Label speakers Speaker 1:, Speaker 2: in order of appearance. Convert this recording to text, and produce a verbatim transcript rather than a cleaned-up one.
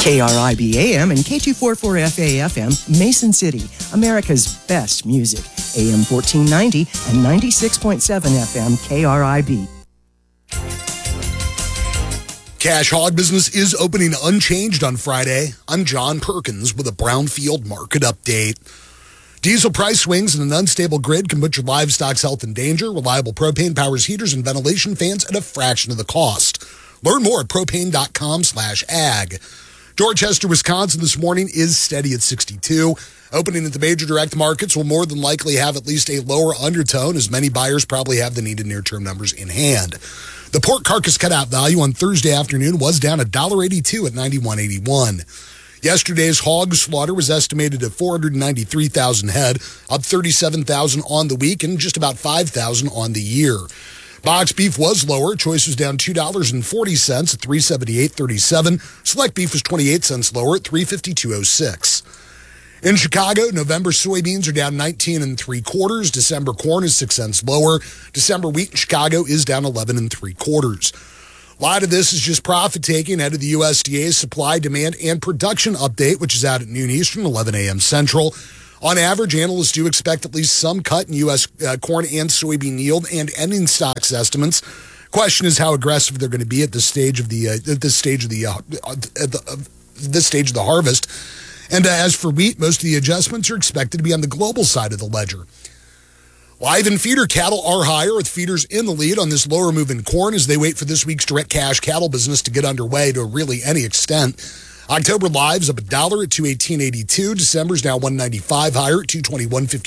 Speaker 1: K R I B A M and K two forty-four F A F M, Mason City, America's best music. A M fourteen ninety and ninety-six point seven F M K R I B.
Speaker 2: Cash hog business is opening unchanged on Friday. I'm John Perkins with a Brownfield market update. Diesel price swings and an unstable grid can put your livestock's health in danger. Reliable propane powers heaters and ventilation fans at a fraction of the cost. Learn more at propane.com slash ag. Dorchester, Wisconsin this morning is steady at sixty-two. Opening at the major direct markets will more than likely have at least a lower undertone, as many buyers probably have the needed near-term numbers in hand. The pork carcass cutout value on Thursday afternoon was down one dollar eighty-two at ninety-one eighty-one. Yesterday's hog slaughter was estimated at four hundred ninety-three thousand head, up thirty-seven thousand on the week and just about five thousand on the year. Box beef was lower. Choice was down two dollars and forty cents at three seventy-eight thirty-seven. Select beef was twenty-eight cents lower at three fifty-two oh six. In Chicago, November soybeans are down nineteen and three quarters. December corn is six cents lower. December wheat in Chicago is down eleven and three quarters. A lot of this is just profit taking ahead of the U S D A's supply, demand, and production update, which is out at noon Eastern, eleven a.m. Central. On average, analysts do expect at least some cut in U S uh, corn and soybean yield and ending stocks estimates. Question is how aggressive they're going to be at this stage of the uh, at this stage of the, uh, at the uh, this stage of the harvest. And uh, as for wheat, most of the adjustments are expected to be on the global side of the ledger. Live and feeder cattle are higher, with feeders in the lead on this lower move in corn as they wait for this week's direct cash cattle business to get underway to really any extent. October live's up a dollar at two eighteen eighty-two. December's now one ninety-five higher at two twenty-one fifty.